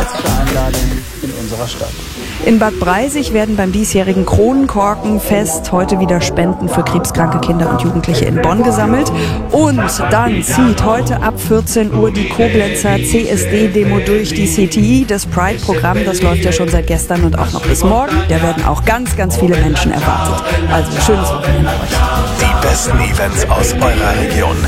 herzliche Einladung in unserer Stadt. In Bad Breisig werden beim diesjährigen Kronkorkenfest heute wieder Spenden für krebskranke Kinder und Jugendliche in Bonn gesammelt. Und dann zieht heute ab 14 Uhr die Koblenzer CSD-Demo durch die CTI. Das Pride-Programm, das läuft ja schon seit gestern und auch noch bis morgen. Da werden auch ganz, ganz viele Menschen erwartet. Also schönes Wochenende euch. Die besten Events aus eurer Region.